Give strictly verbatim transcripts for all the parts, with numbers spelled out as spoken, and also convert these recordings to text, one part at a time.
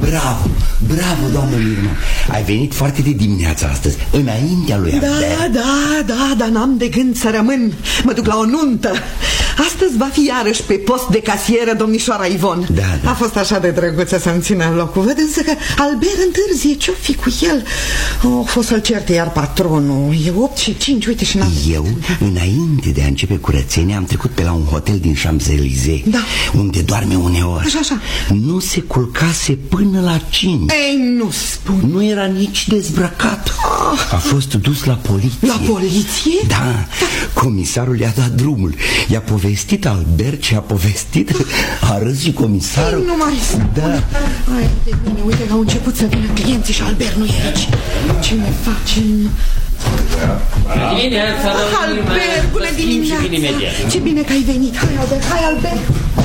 Bravo, bravo, doamnă Mirna. Ai venit foarte de dimineață astăzi, înaintea lui Albert. Da, da, da, dar n-am de gând să rămân. Mă duc la o nuntă. Astăzi va fi iarăși pe post de casieră domnișoara Ivon. Da, da. A fost așa de drăguță să-mi țină locul. Văd însă că Albert întârzie. Ce-o fi cu el? Oh, a fost să-l certe iar patronul. E opt și cinci, uite și n-am... Eu, înainte de a începe curățenia, am trecut pe la un hotel din Champs-Élysées, da, unde doarme uneori. Așa, așa. Nu se culcase până la cinci. Ei, nu spun. Nu era nici dezbrăcat. A fost dus la poliție. La poliție? Da, da. Comisarul i-a dat drumul. I-a povestit Albert ce a povestit. A râs și comisarul. Ei, nu mai spun. Da. Hai, de bine, uite că au început să vină clienții și Albert nu e aici. Ce ne facem? Bună dimineața, Albert, bună dimineața. Ce bine că ai venit. Hai, Albert, hai, Albert.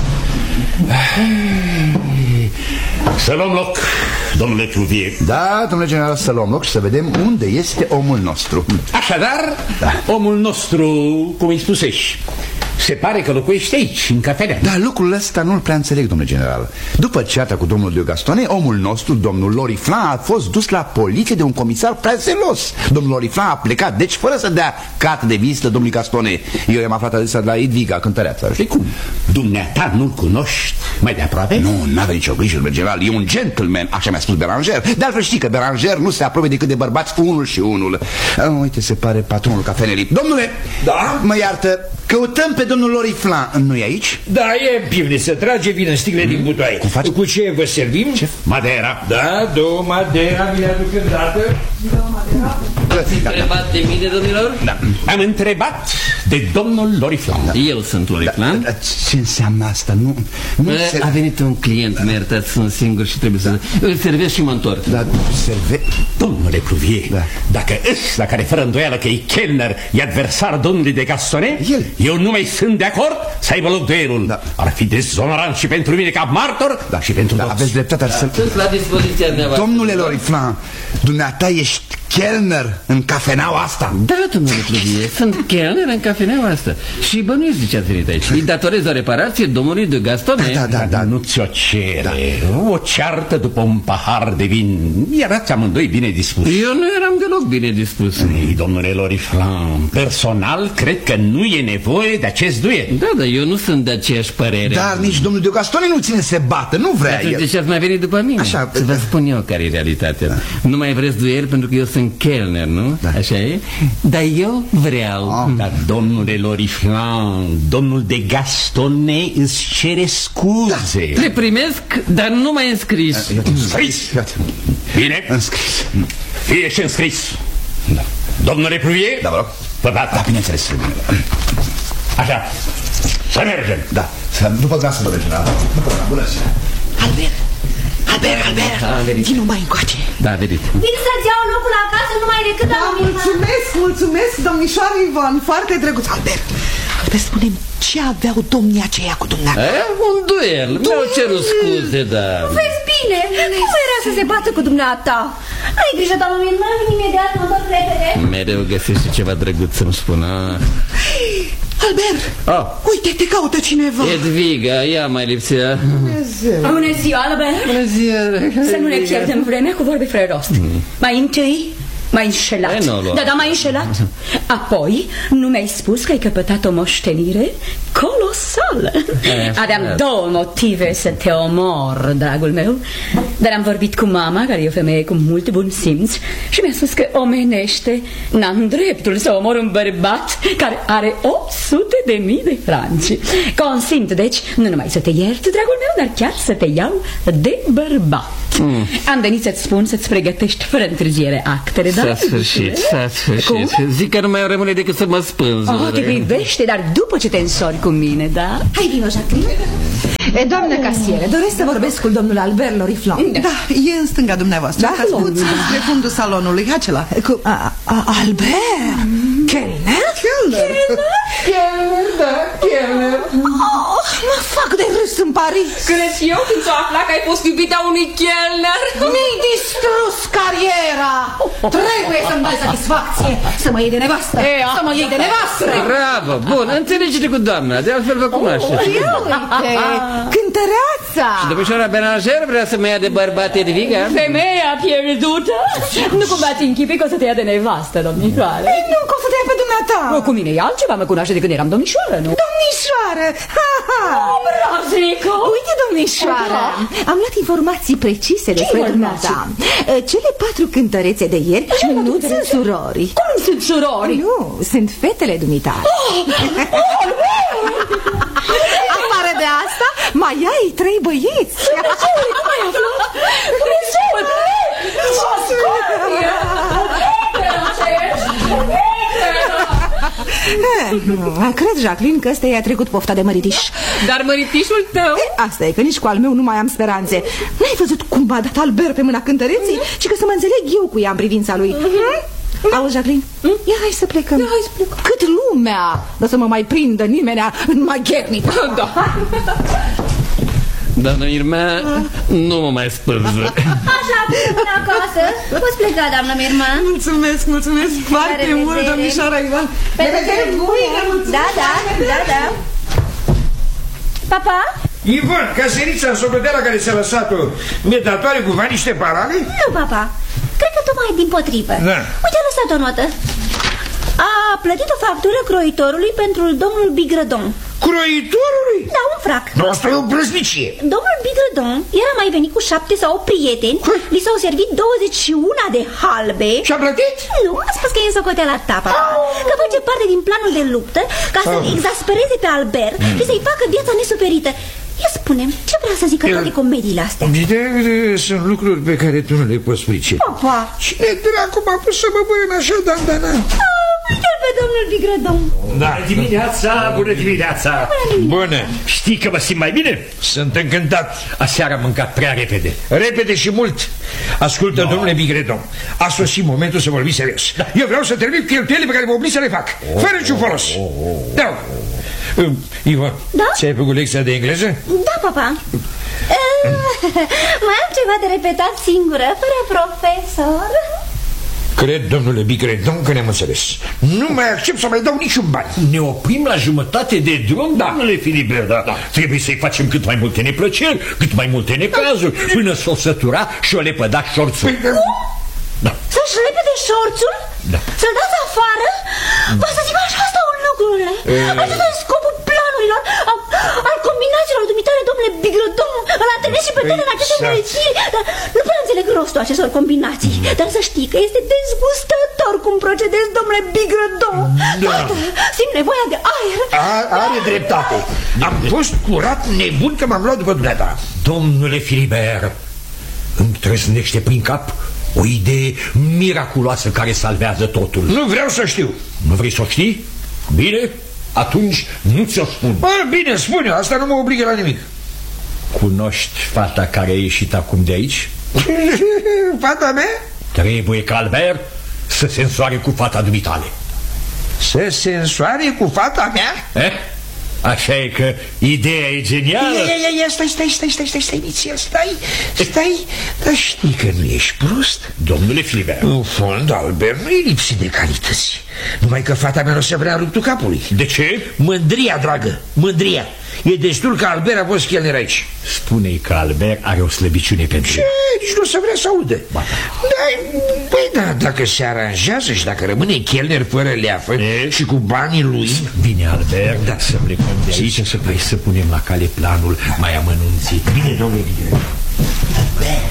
Să luăm loc, domnule Cuvier. Da, domnule general, să luăm loc și să vedem unde este omul nostru. Așadar, da. Omul nostru, cum îi spusești, se pare că locuiește aici, în cafenea. Da, lucrul ăsta nu-l prea înțeleg, domnule general. După ceata cu domnul de Gastone, omul nostru, domnul Loriflan, a fost dus la poliție de un comisar prea zelos. Domnul Loriflan a plecat, deci fără să dea carte de vizită domnului Gastone. Eu i-am aflat adesea de la Edviga, cântăreața. Știi cum? Dumneata nu-l cunoști mai de aproape? Nu, n-avea nicio grijă, domnule general. E un gentleman, așa mi-a spus Beranger. De altfel știi că Beranger nu se apropie decât de bărbați unul și unul. Ah, uite, se pare patronul cafenelii. Domnule, da? Mă iartă, căutăm pe domnul Loriflan. Nu-i aici? Da, e în pivniță, trage vină sticle mm. din butoaie. Cum faci? Cu ce vă servim? Ce? Madera. Da, două Madera, mi le aduc îndată. Două Madera. Ați întrebat de mine, domnilor? Da. Am întrebat de domnul Loriflan. Da. Eu sunt Loriflan. Da, da, ce înseamnă asta? Nu, nu se... A venit un client, mă iertați, sunt singur și trebuie să... Îl servesc și mă întorc. Da, serve... Domnule Pluvier, da. Dacă ăsta care fără îndoială că e chelner e adversar domnului de Gastone, El. eu nu mai sunt de acord să aibă loc duelul. Da. Ar fi dezonorant și pentru mine ca martor, da. și pentru da, toți. Aveți dreptate, da. Sunt la dispoziția mea. Domnule Loriflan, dumneata ești chelner în cafeneaua asta? Da, domnule Pluvier, sunt chelner în cafeneaua asta. Și bănuiesc de ce ați venit aici. Îi datorez o reparație domnului de Gastone. Da, da, da, da. Nu ți-o cere. Da. O ceartă după un pahar de vin. Erați amândoi bine dispus. Eu nu eram deloc bine dispus. Ei, domnule Loriflan, personal cred că nu e nevoie de acest duel. Da, dar eu nu sunt de aceeași părere. Dar nici domnul de Gastone nu ține să se bată, nu vrea el. el. De ce ați mai venit după mine? Așa, să vă spun eu care e realitatea. Da. Nu mai vreți duel pentru că eu sunt chelner, nu? Da. Așa e? Dar eu vreau. Oh. Dar domnule Loriflan, domnul de Gastone îți cere scuze. Da. Le primesc, dar nu mai înscris. Înscris? Bine. Înscris. Fie și înscris. Da. Domnule Pluvier? Da, vă rog. Pădata. Da, bineînțeles. Așa. Să mergem. Da. După gasă, domnule general. După gasă. Bună seara. Albert. Albert, Albert, vino mai încoace. Da, venit. Vin să-ți iau locul acasă numai decât da, mulțumesc, mulțumesc, domnișoară Ivon. Foarte drăguț. Albert, Albert, spune-mi, ce aveau domnii aceia cu dumneavoastră? Un duel, mi-au cerut scuze, da. Vezi bine, cum era să se bată cu dumneata? Ai grijă, doamnă Mirna, vin imediat, mă întorc repede. Mereu găsește ceva drăguț să-mi spună. Albert, oh. uite, te caută cineva. Edviga, ea mai lipsea. Dumnezeu. Bună ziua, Albert. Bună ziua. Să nu ne pierdem vremea cu vorbe fără rost. mm. Mai întâi m-ai înșelat. E, no, da, da, m-ai înșelat. Apoi nu mi-ai spus că ai căpătat o moștenire colosală. Aveam două motive să te omor, dragul meu. Dar am vorbit cu mama, care e o femeie cu mult bun simț, și mi-a spus că omenește n-am dreptul să omor un bărbat care are opt sute de mii de franci. Consimt, deci, nu numai să te iert, dragul meu, dar chiar să te iau de bărbat. mm. Am venit să-ți spun să-ți pregătești fără întârziere actele. S-a sfârșit, s-a sfârșit. Cum? Zic că nu mai rămâne decât să mă spânzure. Oh, te privește, dar după ce te însori cu mine, da? Hai, vino, Jacqueline. E, doamnă casiere, doresc să vorbesc cu domnul Albert Loriflan. Da, da, e în stânga dumneavoastră. Da, spre fundul salonului, acela. Cu... A, a, Albert? Kellner? Kellner? Kellner, da, Kellner. Oh, mă fac de râs în Paris. Crezi eu când s-o afla că ai fost iubita unui Kellner? Mi-ai distrus cariera. Trebuie să-mi dai satisfacție. Să mă iei de nevastă. Să mă iei de nevastă. Bravo, bun, înțelege-te cu doamna. De altfel vă cunoaște. Ia uite, cântăreața. Și domnișoara Benager vrea să mă ia de bărbat Edviga? Femeia pierdută? Nu cumva ți închipui că o să te ia de nevastă, domnișoară? Ei, nu, că o să te ia pe dumneata. O, cu mine e altceva, mă cunoaște de când eram domnișoară, nu? Domnișoară, ha, ha. Oh, Braznico! Uite, domnișoară, am luat informații precise despre dumneata. Cele patru cântărețe de ieri nu sunt surori. Cum sunt surori? Nu, sunt fetele dumitale. Afară de asta, mai ai trei băieți. Nu mai aflat? Dumnezeu! Cred, Jacqueline, că ăsta i-a trecut pofta de măritiș. Dar măritișul tău? E, asta e, că nici cu al meu nu mai am speranțe. N-ai văzut cum m-a dat Albert pe mâna cântăreții? Ci că să mă înțeleg eu cu ea în privința lui. Auzi, Jacqueline, ia hai să plecăm. Ia hai să plecăm. Cât lumea, dar să mă mai prindă nimenea în maghernică. Da. Doamna Irma, nu mă mai spăză. Așa, până acasă. Poți pleca, doamna Mirma. Mulțumesc, mulțumesc foarte mult, domnișoara Ivan. Pe revedere. Da, da, da, da. Papa? Ivan, caserița în socoteala care s-a lăsat-o, mi-e datoare cu bani niște parale? Nu, papa. Cred că tocmai din potrivă. Da. Uite, a lăsat o notă. A plătit o factură croitorului pentru domnul Bigredon. Croitorului? Da, un frac. Nu, asta e o brăznicie. Domnul Bigredon era mai venit cu șapte sau opt prieteni. Li s-au servit douăzeci și unu de halbe. Și-a plătit? Nu, a spus că e în socoteala ta, papa. Că face parte din planul de luptă ca să-l exaspereze pe Albert și să-i facă viața nesuperită. Ia spune-mi, ce vrea să zică toate comediile astea? Sunt lucruri pe care tu nu le poți pricepe. Papa! Cine dracu m-a pus să mă băi în așa dandana? Uite-l pe domnul Bigredon. Da. Bună dimineața, bună dimineața. Bună. Știi că mă simt mai bine? Sunt încântat. Aseară am mâncat prea repede. Repede și mult. Ascultă, no. domnule Bigredon, a sosit momentul să vorbim serios. Da. Eu vreau să termin cheltuielile pe care mă oblig să le fac, oh, fără niciun folos. Oh, oh, oh. Da. Uh, Ivan, da? ți-ai făcut lecția de engleză? Da, papa. uh, Mai am ceva de repetat singură, fără profesor. Cred, domnule Bigredon, că ne-am înțeles. Nu mai accept să mai dau niciun bani. Ne oprim la jumătate de drum, da. Domnule Filibert, da. Da. Trebuie să-i facem cât mai multe neplăceri, cât mai multe necazuri, da. Până s-o sătura și o lepăda șorțul. Cum? Da. Să-și repede șorțul? Da. Să-l dați afară? Va să zic așa stau lucrurile. Acesta e scopul planurilor, al, al combinațiilor dumitale, domnule Bigredon. Îl antrenez și pe tine în aceste învățiri. Dar nu prea înțeleg rostul acestor combinații. Dar să știi că este dezgustător cum procedezi, domnule Bigredon. Da. Simt nevoia de aer. A, are dreptate. Am fost curat nebun că m-am luat după dumneata. Domnule Filibert, îmi trăznește prin cap o idee miraculoasă care salvează totul. Nu vreau să știu. Nu vrei să o știi? Bine, atunci nu ți-o spun. Bă, bine, spune, asta nu mă obligă la nimic. Cunoști fata care a ieșit acum de aici? Fata mea? Trebuie ca Albert să se însoare cu fata dumitale. Să se însoare cu fata mea? Eh? Așa e că ideea e genială. Ia, ia, ia, stai, stai, stai, stai, stai, stai, stai, stai, stai, dar știi că nu ești prost? Domnule Filibert. În fond, Albert nu e lipsit de calități. Numai că fata mea nu se vrea ruptul capului. De ce? Mândria, dragă, mândria. E destul că Albert a fost chelner aici. Spune-i că Albert are o slăbiciune pentru ce? Nici nu se vrea să audă. Da, păi da, dacă se aranjează și dacă rămâne chelner fără leafă e? Și cu banii lui. Bine, Albert, da. Să plecăm de aici să, hai să punem la cale planul mai amănunțit. Bine, domnule. Albert,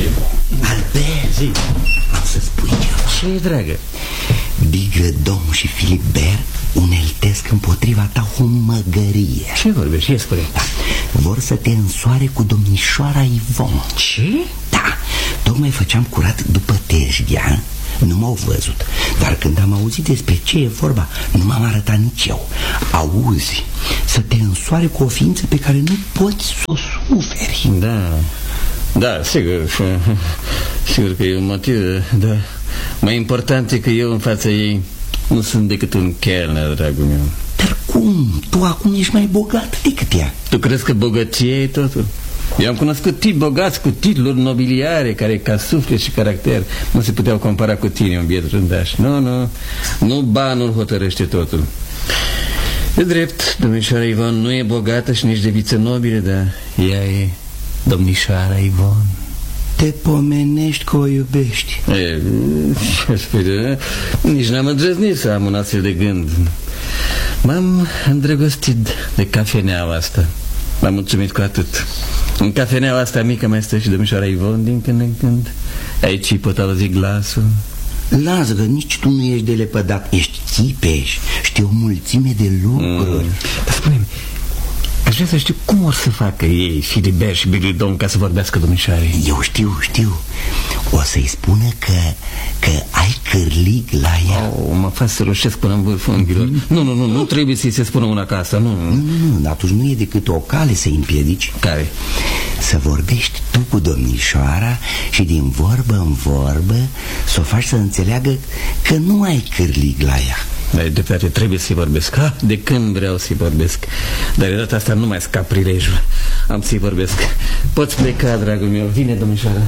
Albert, zi. Am să spui ceva. Ce, dragă? Bigredon și Filibert uneltesc împotriva ta o măgărie. Ce vorbești? Ce spune? Da. Vor să te însoare cu domnișoara Ivon. Ce? Da. Tocmai făceam curat după Tejghea. Nu m-au văzut. Dar când am auzit despre ce e vorba, nu m-am arătat nici eu. Auzi, să te însoare cu o ființă pe care nu poți să o suferi. Da. Da, sigur. Sigur că e un motiv. Da. Mai important e că eu în fața ei Nu sunt decât un chelner, dragul meu. Dar cum? Tu acum ești mai bogat decât ea. Tu crezi că bogăție e totul? Eu am cunoscut tipi bogați cu titluri nobiliare, care ca suflet și caracter nu se puteau compara cu tine, un biet rândaș. Nu, nu, nu banul hotărăște totul. De drept, domnișoara Ivon nu e bogată și nici de viță nobile, dar ea e domnișoara Ivon. Te pomenești că o iubești. E, spune, nici n-am îndrăznit să am un astfel de gând. M-am îndrăgostit de cafeneaua asta. M-am mulțumit cu atât. În cafeneaua asta mică mai stă și domnișoara Ivon din când în când. Aici pot auzi glasul. Lasă că nici tu nu ești de lepădat. Ești țipeș. Știi o mulțime de lucruri. mm. Dar spune-mi, aș vrea să știu cum or să facă ei, Filibert și Biglidon, ca să vorbească domnișoarei. Eu știu, știu. O să-i spună că, că ai cârlig la ea. Oh, mă fac să roșesc până în vârful unghiilor. mm. Nu, nu, nu, nu trebuie să-i se spună una ca asta. Nu, nu, nu, nu, atunci nu e decât o cale să-i împiedici. Care? Să vorbești tu cu domnișoara și din vorbă în vorbă să o faci să înțeleagă că nu ai cârlig la ea. Dar de dreptate, trebuie să-i vorbesc. Ha, de când vreau să-i vorbesc. Dar de data asta nu mai scap prilejul. Am să-i vorbesc. Poți pleca, dragul meu. Vine, domnișoara.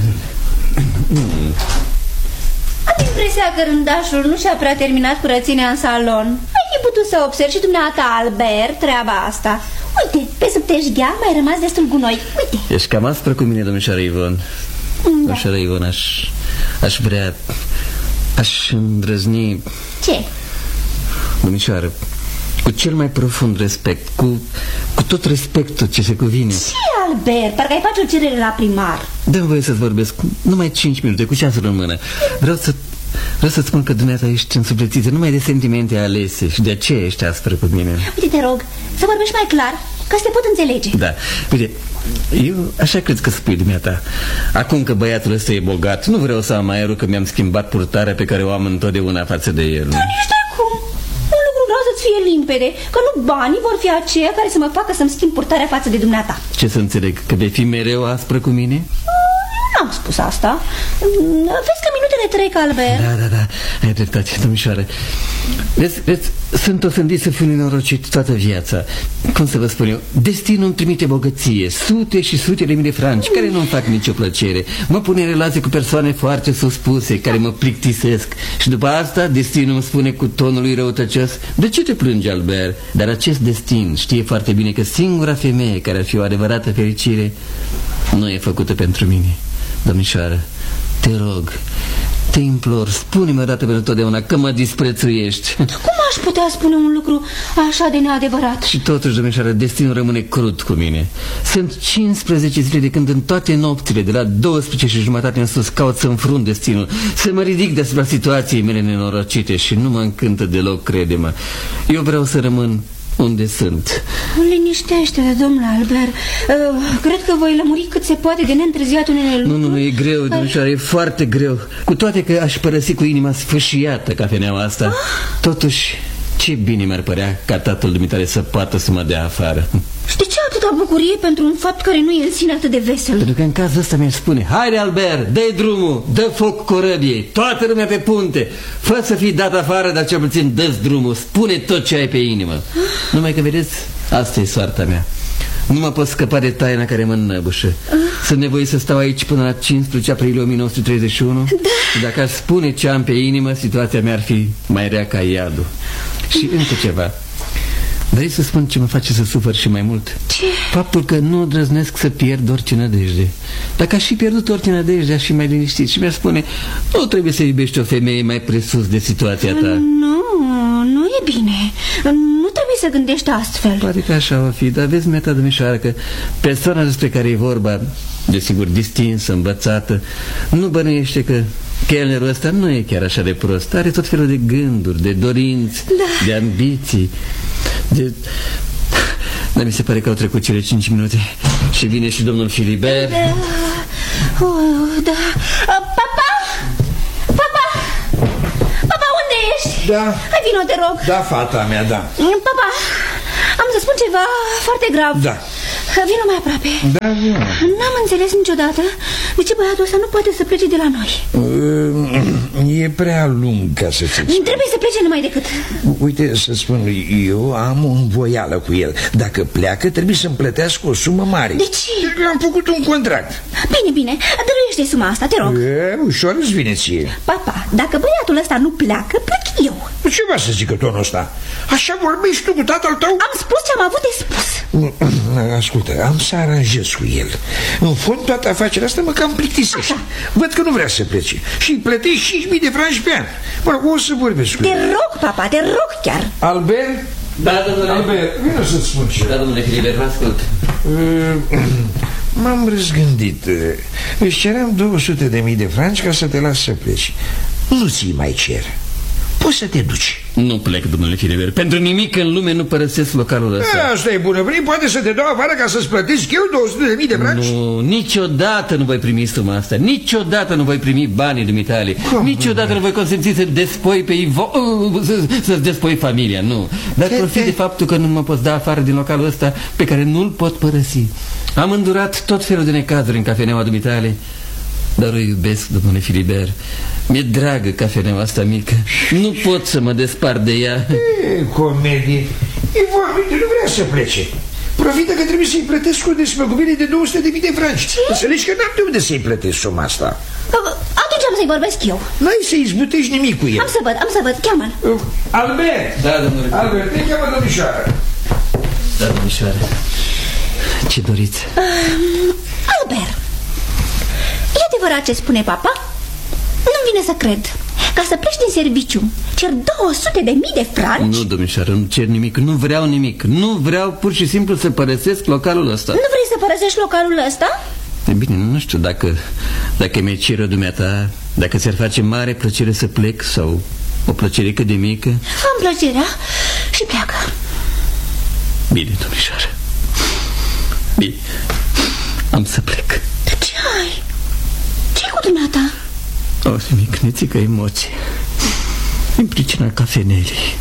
Am impresia că rândașul nu și-a prea terminat curățenia în salon. Ai fi putut să observi și dumneata, Albert, treaba asta. Uite, pe sub teșghea mai rămas destul gunoi. Uite. Ești cam aspră cu mine, domnișoara Ivon. Da. Domnișoara Ivon, aș, aș vrea... Aș îndrăzni... Ce? Domnișoară, cu cel mai profund respect, cu, cu tot respectul ce se cuvine. Ce, Albert? Parcă ai face o cerere la primar. Dă-mi voie să-ți vorbesc numai cinci minute, cu ceasul în mână. Vreau să vreau să spun că dumneata ești însuflețită numai de sentimente alese și de aceea ești aspră cu mine. Uite, te rog, să vorbești mai clar, ca să te pot înțelege. Da, uite, eu așa cred că spui dumneata. Acum că băiatul ăsta e bogat, nu vreau să am aerul că mi-am schimbat purtarea pe care o am întotdeauna față de el. Dar nici de cum. Un lucru vreau să-ți fie limpede, că nu banii vor fi aceia care să mă facă să-mi schimb purtarea față de dumneata. Ce să înțeleg? Că vei fi mereu aspră cu mine? N-am spus asta. Vezi că minutele trec, Albert. Da, da, da, ai dreptate, domnișoară. Vezi, vezi, sunt osândit să fiu nenorocit toată viața. Cum să vă spun eu, destinul îmi trimite bogăție, sute și sute de mii de franci, mm. care nu-mi fac nicio plăcere. Mă pune în relație cu persoane foarte suspuse, care mă plictisesc. Și după asta, destinul îmi spune cu tonul lui răutăcios: de ce te plângi, Albert? Dar acest destin știe foarte bine că singura femeie care ar fi o adevărată fericire nu e făcută pentru mine. Domnișoară, te rog, te implor, spune-mi odată pentru totdeauna că mă disprețuiești. Cum aș putea spune un lucru așa de neadevărat? Și totuși, domnișoară, destinul rămâne crud cu mine. Sunt cincisprezece zile de când în toate nopțile, de la douăsprezece și jumătate în sus, caut să înfrunt destinul, să mă ridic deasupra situației mele nenorocite și nu mă încântă deloc, crede-mă. Eu vreau să rămân unde sunt. Liniștește-te, domnule Albert. uh, Cred că voi lămuri cât se poate de neîntârziat unele lucruri. Nu, nu, nu, e greu, domnișoară, e foarte greu. Cu toate că aș părăsi cu inima sfâșiată cafeneaua asta, ah. totuși, ce bine mi-ar părea ca tatăl dumitare să poată să mă dea afară. Și de ce atâta bucurie pentru un fapt care nu e în sine atât de vesel? Pentru că în cazul ăsta mi-aș spune: haide, Albert, dă-i drumul, dă foc corăbiei, toată lumea pe punte, fă să fii dat afară, dar cel puțin dă-ți drumul, spune tot ce ai pe inimă. ah. Numai că, vedeți, asta e soarta mea. Nu mă pot scăpa de taina care mă înnăbușă. ah. Sunt nevoit să stau aici până la cincisprezece aprilie o mie nouă sute treizeci și unu. Da. Și dacă aș spune ce am pe inimă, situația mea ar fi mai rea ca iadul. Și încă ceva. Vrei să spun ce mă face să sufăr și mai mult? Ce? Faptul că nu îndrăznesc să pierd orice nădejde. Dacă aș fi pierdut orice nădejde, aș fi mai liniștit și mi-ar spune: nu trebuie să iubești o femeie mai presus de situația ta. Nu, nu e bine. Nu trebuie să gândești astfel. Poate că așa va fi, dar vezi, mea, domnișoară, că persoana despre care e vorba, desigur distinsă, învățată, nu bănuiește că chelnerul ăsta nu e chiar așa de prost. Are tot felul de gânduri, de dorinți, da. de ambiții, de... Dar mi se pare că au trecut cele cinci minute și vine și domnul Filibert. Da. Oh, da. Papa! Papa! Papa, unde ești? Da. Hai, vino, te rog. Da, fata mea, da. Papa, am să spun ceva foarte grav. Da. Vino mai aproape. Da, vino. N-am înțeles niciodată De ce băiatul ăsta nu poate să plece de la noi? E prea lung ca să ți trebuie să plece numai decât. Uite, să spun, eu am o învoială cu el. Dacă pleacă, trebuie să-mi plătească o sumă mare. De ce? Am făcut un contract. Bine, bine, dăruiește suma asta, te rog. E, ușor îți vine ție. Papa, dacă băiatul ăsta nu pleacă, plec eu. Ce va să zică tonul ăsta? Așa vorbești tu cu tatăl tău? Am spus ce am avut de spus. Ascultă, am să aranjez cu el. În fond, toată afacerea asta mă cam plictisește. Văd că nu vrea să plece și îi plătești cinci mii de franci pe an. Mă rog, o să vorbesc cu Te el. rog, papa, te rog chiar. Albert? Da, domnule. Albert, vină să-ți spun ce. Da, domnule Filibert, vă ascult. M-am răzgândit. Își ceream două sute de mii de franci ca să te las să pleci. Nu ți-i mai cer. Poți să te duci. Nu plec, domnule Filibert. Pentru nimic în lume nu părăsesc localul ăsta. A, asta e bună. Vrei poate să te dau afară ca să-ți plătesc eu două sute de mii de franci? Nu, niciodată nu voi primi suma asta. Niciodată nu voi primi banii dumitale. Niciodată nu voi consimți să despoi pe Ivo, să-ți despoi familia, nu. Dar profit de faptul că nu mă poți da afară din localul ăsta pe care nu-l pot părăsi. Am îndurat tot felul de necazuri în cafeneaua dumitale, dar o iubesc, domnule Filibert. Mi-e dragă cafeneaua asta mică. Nu pot să mă despart de ea. E, comedie. Ivo, uite, nu vrea să plece. Profită că trebuie să-i plătesc o despăgubire de două sute de mii de franci. Înțelegi că n-am de unde să-i plătesc suma asta. Atunci am să-i vorbesc eu. N-ai să izbutești nimic cu el. Am să văd, am să văd, cheamă-l. Albert! Da, domnule. Albert, te cheamă domnișoară. Da, domnișoară. Ce doriți? Um, Albert, e adevărat ce spune papa? Nu-mi vine să cred. Ca să pleci din serviciu, cer două sute de mii de franci? Nu, domnișoară, nu cer nimic, nu vreau nimic. Nu vreau pur și simplu să părăsesc localul ăsta. Nu vrei să părăsești localul ăsta? E bine, nu știu dacă Dacă mi-ai cere dumneata, dacă ți-ar face mare plăcere să plec, sau o plăcere cât de mică. Am plăcerea și pleacă. Bine, domnișoară. Bine, am să plec. Dar ce ai? Ce-i cu dumneata? O, nimic, nețică emoție. Din pricina cafenelii.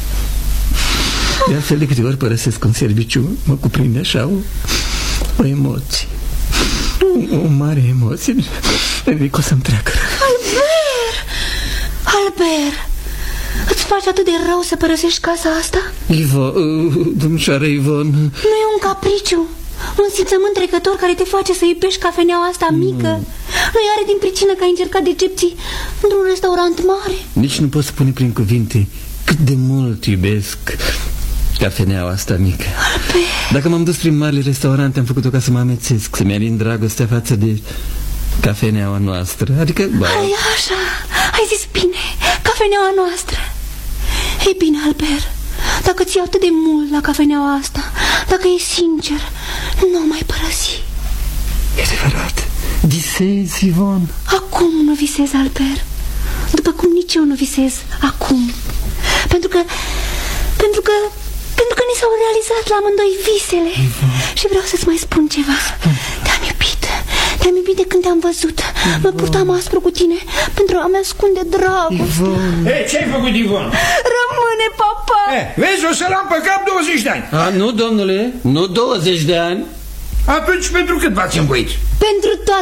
De altfel, de câte ori părăsesc un serviciu, mă cuprinde așa o, o emoție. O, o mare emoție. Nimic o să-mi treacă. Albert! Albert! Îți face atât de rău să părăsești casa asta? Ivo, uh, domnișoară Ivon. Nu e un capriciu, un simțământ trecător care te face să iubești cafeneaua asta mică. Nu are din pricină că ai încercat decepții într-un restaurant mare. Nici nu pot spune prin cuvinte cât de mult iubesc cafeneaua asta mică. Albert. Dacă m-am dus prin marile restaurante, am făcut-o ca să mă amețesc, să-mi alin dragostea față de cafeneaua noastră. Adică, ba... Ai, așa, ai zis bine, cafeneaua noastră. Ei bine, Albert, dacă ți-e atât de mult la cafeneaua asta, dacă e sincer, nu mai părăsi. E adevărat. Visezi, Ivon? Acum nu visez, Albert. După cum nici eu nu visez acum. Pentru că Pentru că Pentru că ni s-au realizat la amândoi visele. Ivon. Și vreau să-ți mai spun ceva. Te-am iubit. Te-am iubit de când te-am văzut. Ivon. Mă purtam aspru cu tine pentru a-mi ascunde dragoste. Hei, ce-ai făcut, Ivon? Rămâne, papa. He, vezi, o să-l am pe cap douăzeci de ani. A, nu, domnule, nu douăzeci de ani. Atunci pentru cât v-ați învoit? Pentru toate.